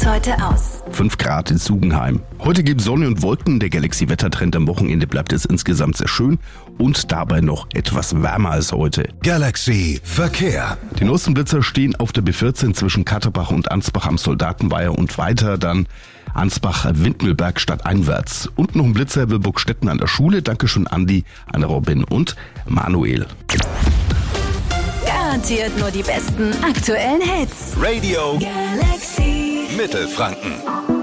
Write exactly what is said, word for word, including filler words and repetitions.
heute aus? fünf Grad in Sugenheim. Heute gibt es Sonne und Wolken. Der Galaxy-Wettertrend am Wochenende bleibt es insgesamt sehr schön und dabei noch etwas wärmer als heute. Galaxy Verkehr. Die neuesten Blitzer stehen auf der B vierzehn zwischen Katterbach und Ansbach am Soldatenweiher und weiter dann Ansbach-Windmühlberg stadteinwärts. Und noch ein Blitzer in Wilburgstetten an der Schule. Dankeschön Andi, an Robin und Manuel. Garantiert nur die besten aktuellen Hits. Radio Galaxy Mittelfranken.